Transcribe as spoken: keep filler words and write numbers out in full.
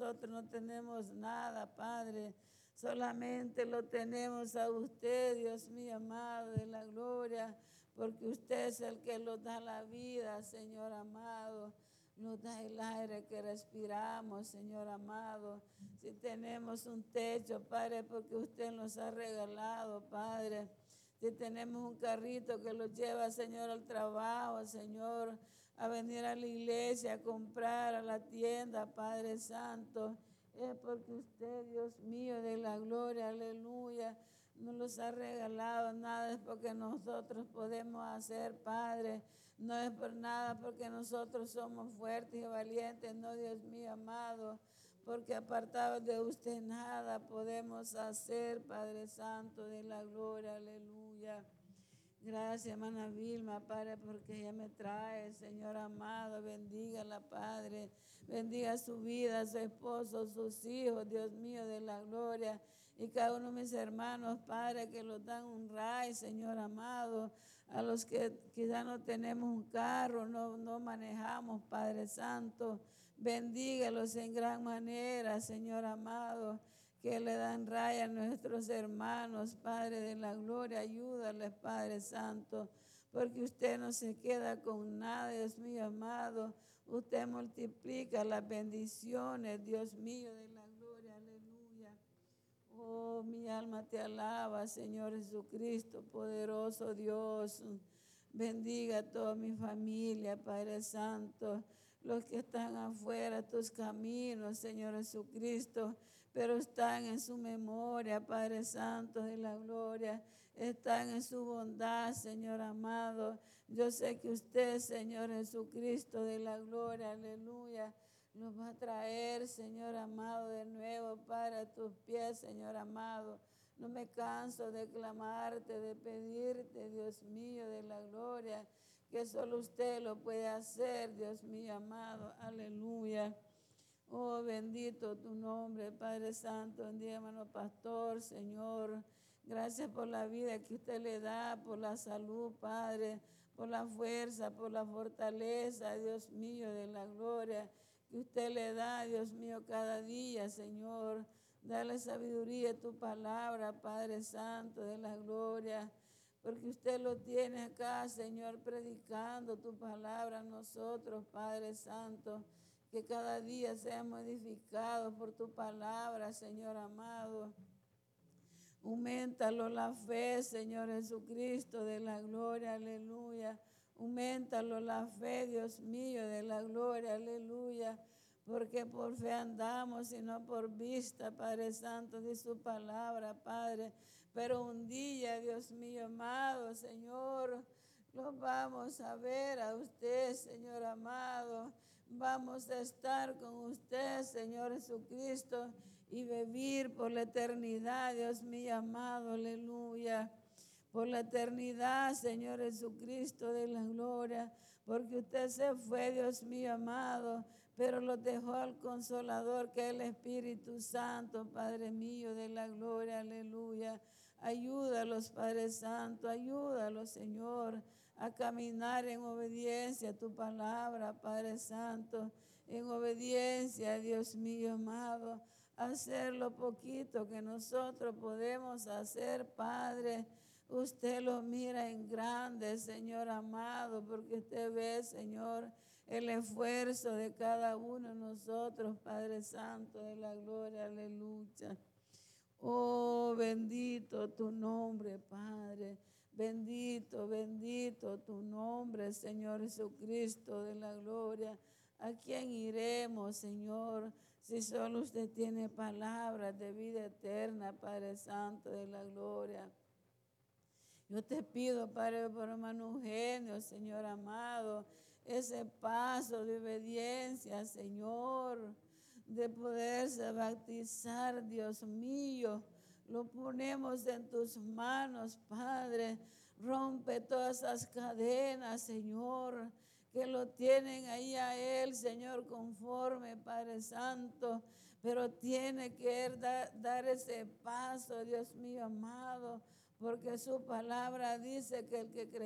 nosotros no tenemos nada, Padre. Solamente lo tenemos a usted, Dios mío amado, de la gloria, porque usted es el que nos da la vida, Señor amado. Nos da el aire que respiramos, Señor amado. Si tenemos un techo, Padre, porque usted nos ha regalado, Padre. Si tenemos un carrito que lo lleva, Señor, al trabajo, Señor, a venir a la iglesia, a comprar, a la tienda, Padre Santo, es porque usted, Dios mío, de la gloria, aleluya, nos los ha regalado. Nada es porque nosotros podemos hacer, Padre. No es por nada porque nosotros somos fuertes y valientes, no, Dios mío amado, porque apartados de usted nada podemos hacer, Padre Santo de la gloria, aleluya. Gracias, hermana Vilma, Padre, porque ella me trae, Señor amado, bendígala, Padre, bendiga su vida, su esposo, sus hijos, Dios mío de la gloria, y cada uno de mis hermanos, Padre, que los dan un ray, Señor amado, a los que quizá no tenemos un carro, no, no manejamos, Padre Santo, bendígalos en gran manera, Señor amado, que le dan raya a nuestros hermanos, Padre de la gloria, ayúdales, Padre Santo, porque usted no se queda con nada, Dios mío amado, usted multiplica las bendiciones, Dios mío de la gloria, aleluya. Oh, mi alma te alaba, Señor Jesucristo, poderoso Dios. Bendiga a toda mi familia, Padre Santo, los que están afuera, tus caminos, Señor Jesucristo, pero están en su memoria, Padre Santo de la gloria, están en su bondad, Señor amado. Yo sé que usted, Señor Jesucristo de la gloria, aleluya, nos va a traer, Señor amado, de nuevo para tus pies, Señor amado. No me canso de clamarte, de pedirte, Dios mío, de la gloria, que solo usted lo puede hacer, Dios mío amado, aleluya. Oh, bendito tu nombre, Padre Santo, bendiga, hermano pastor, Señor. Gracias por la vida que usted le da, por la salud, Padre, por la fuerza, por la fortaleza, Dios mío, de la gloria que usted le da, Dios mío, cada día, Señor. Dale sabiduría a tu palabra, Padre Santo, de la gloria, porque usted lo tiene acá, Señor, predicando tu palabra a nosotros, Padre Santo. Que cada día seamos edificados por tu palabra, Señor amado. Aumentalo la fe, Señor Jesucristo, de la gloria, aleluya. Aumentalo la fe, Dios mío, de la gloria, aleluya. Porque por fe andamos y no por vista, Padre Santo, de su palabra, Padre. Pero un día, Dios mío amado, Señor, lo vamos a ver a usted, Señor amado. Vamos a estar con usted, Señor Jesucristo, y vivir por la eternidad, Dios mío amado, aleluya. Por la eternidad, Señor Jesucristo de la gloria, porque usted se fue, Dios mío amado, pero lo dejó al Consolador, que es el Espíritu Santo, Padre mío de la gloria, aleluya. Ayúdalos, Padre Santo, ayúdalos, Señor, a caminar en obediencia a tu palabra, Padre Santo, en obediencia, Dios mío amado, hacer lo poquito que nosotros podemos hacer, Padre. Usted lo mira en grande, Señor amado, porque usted ve, Señor, el esfuerzo de cada uno de nosotros, Padre Santo de la gloria, aleluya. Oh, bendito tu nombre, Padre. Bendito, bendito tu nombre, Señor Jesucristo de la gloria. ¿A quién iremos, Señor, si solo usted tiene palabras de vida eterna, Padre Santo de la gloria? Yo te pido, Padre, por hermano Eugenio, Señor amado, ese paso de obediencia, Señor, de poderse bautizar, Dios mío. Lo ponemos en tus manos, Padre. Rompe todas esas cadenas, Señor, que lo tienen ahí a él, Señor, conforme, Padre Santo. Pero tiene que dar, dar ese paso, Dios mío amado, porque su palabra dice que el que cree